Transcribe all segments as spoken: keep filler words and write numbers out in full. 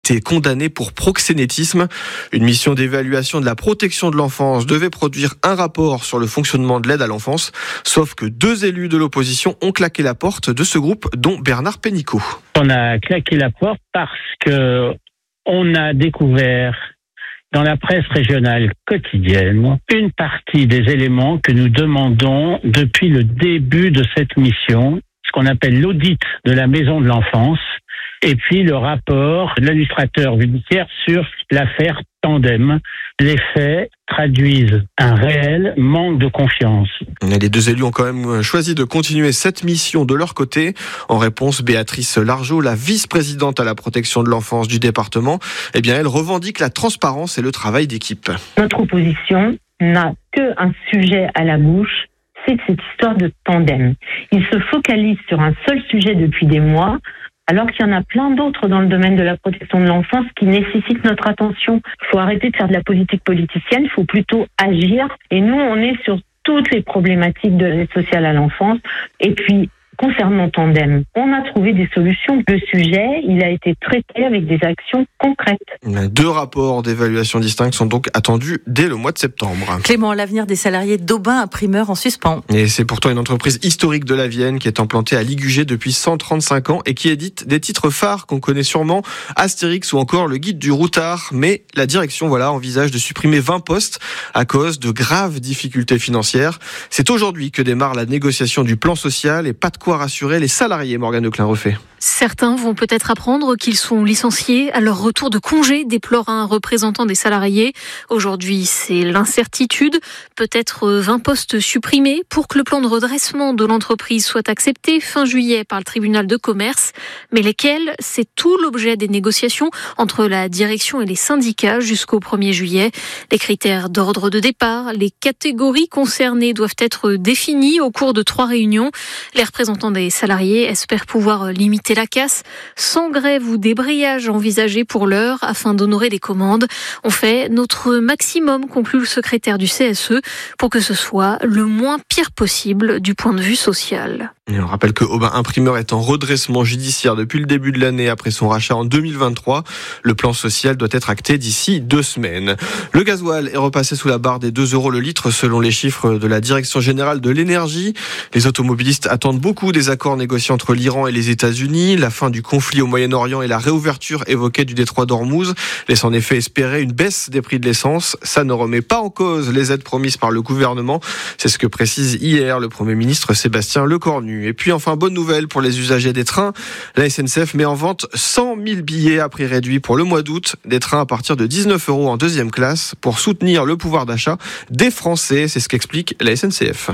été condamné pour proxénétisme. Une mission d'évaluation de la protection de l'enfance devait produire un rapport sur le fonctionnement de l'aide à l'enfance. Sauf que deux élus de l'opposition ont claqué la porte de ce groupe, dont Bernard Pénicaud. On a claqué la porte parce que on a découvert dans la presse régionale quotidienne une partie des éléments que nous demandons depuis le début de cette mission, ce qu'on appelle l'audit de la maison de l'enfance, et puis le rapport de l'administrateur judiciaire sur l'affaire Tandem. Les faits traduisent un réel manque de confiance. Les deux élus ont quand même choisi de continuer cette mission de leur côté. En réponse, Béatrice Largeau, la vice-présidente à la protection de l'enfance du département, eh bien, elle revendique la transparence et le travail d'équipe. Notre opposition n'a qu'un sujet à la bouche, c'est cette histoire de Tandem. Il se focalise sur un seul sujet depuis des mois, alors qu'il y en a plein d'autres dans le domaine de la protection de l'enfance qui nécessitent notre attention. Il faut arrêter de faire de la politique politicienne, il faut plutôt agir. Et nous, on est sur toutes les problématiques de l'aide sociale à l'enfance. Et puis, concernant Tandem, on a trouvé des solutions. Le sujet, il a été traité avec des actions concrètes. Deux rapports d'évaluation distincts sont donc attendus dès le mois de septembre. Clément, l'avenir des salariés d'Aubin Imprimeur en suspens. Et c'est pourtant une entreprise historique de la Vienne qui est implantée à Ligugé depuis cent trente-cinq ans et qui édite des titres phares qu'on connaît sûrement, Astérix ou encore le guide du routard. Mais la direction voilà, envisage de supprimer vingt postes à cause de graves difficultés financières. C'est aujourd'hui que démarre la négociation du plan social et pas de quoi rassurer les salariés, Morgane Leclerc-Refait. Certains vont peut-être apprendre qu'ils sont licenciés à leur retour de congé, déplore un représentant des salariés. Aujourd'hui, c'est l'incertitude. Peut-être vingt postes supprimés pour que le plan de redressement de l'entreprise soit accepté fin juillet par le tribunal de commerce. Mais lesquels ? C'est tout l'objet des négociations entre la direction et les syndicats jusqu'au premier juillet. Les critères d'ordre de départ, les catégories concernées doivent être définies au cours de trois réunions. Les représentants des salariés espèrent pouvoir limiter la casse sans grève ou débrayage envisagé pour l'heure afin d'honorer les commandes. On fait notre maximum, conclut le secrétaire du C S E, pour que ce soit le moins pire possible du point de vue social. Et on rappelle que Aubin Imprimeur est en redressement judiciaire depuis le début de l'année après son rachat en deux mille vingt-trois. Le plan social doit être acté d'ici deux semaines. Le gasoil est repassé sous la barre des deux euros le litre selon les chiffres de la Direction générale de l'énergie. Les automobilistes attendent beaucoup des accords négociés entre l'Iran et les États-Unis. La fin du conflit au Moyen-Orient et la réouverture évoquée du détroit d'Ormuz laissent en effet espérer une baisse des prix de l'essence. Ça ne remet pas en cause les aides promises par le gouvernement. C'est ce que précise hier le Premier ministre Sébastien Lecornu. Et puis enfin, bonne nouvelle pour les usagers des trains. La S N C F met en vente cent mille billets à prix réduit pour le mois d'août. Des trains à partir de dix-neuf euros en deuxième classe pour soutenir le pouvoir d'achat des Français. C'est ce qu'explique la S N C F.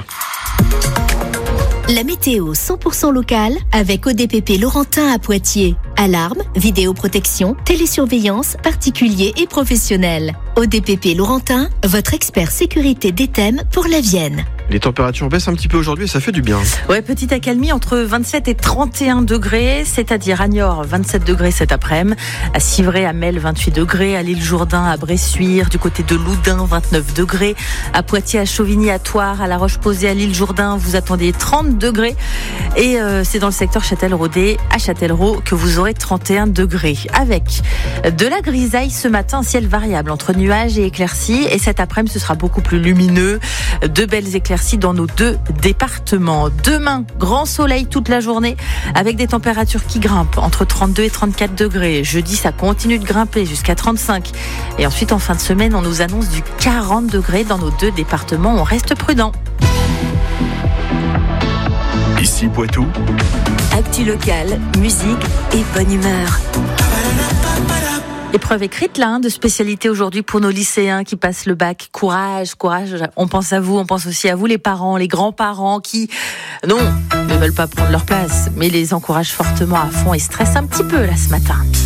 La météo cent pour cent locale avec O D P P Laurentin à Poitiers. Alarme, vidéoprotection, télésurveillance, particuliers et professionnels. O D P P Laurentin, votre expert sécurité des thèmes pour la Vienne. Les températures baissent un petit peu aujourd'hui et ça fait du bien. Ouais, petite accalmie entre vingt-sept et trente et un degrés, c'est-à-dire à Niort, vingt-sept degrés cet après-midi, à Civray, à Mel, vingt-huit degrés, à l'île Jourdain, à Bressuire, du côté de Loudun, vingt-neuf degrés, à Poitiers, à Chauvigny, à Thouars, à La Roche-Posay, à l'île Jourdain, vous attendez trente degrés. Et euh, c'est dans le secteur Châtel-Rodé, à Châtellerault, que vous aurez trente et un degrés. Avec de la grisaille ce matin, ciel variable entre nuages et éclaircies. Et cet après-midi, ce sera beaucoup plus lumineux. De belles éclaircies dans nos deux départements. Demain, grand soleil toute la journée avec des températures qui grimpent entre trente-deux et trente-quatre degrés. Jeudi, ça continue de grimper jusqu'à trente-cinq. Et ensuite, en fin de semaine, on nous annonce du quarante degrés dans nos deux départements. On reste prudent. Ici Poitou. Actu locale, musique et bonne humeur. Épreuve écrite là, hein, de spécialité aujourd'hui pour nos lycéens qui passent le bac. Courage, courage. On pense à vous, on pense aussi à vous les parents, les grands-parents qui, non, ne veulent pas prendre leur place, mais les encouragent fortement à fond et stressent un petit peu là ce matin.